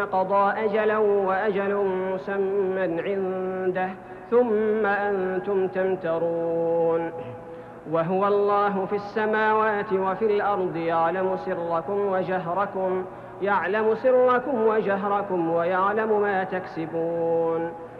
قضى أجلا وأجل مسمى عنده ثم أنتم تمترون. وهو الله في السماوات وفي الأرض يعلم سركم وجهركم ويعلم ما تكسبون.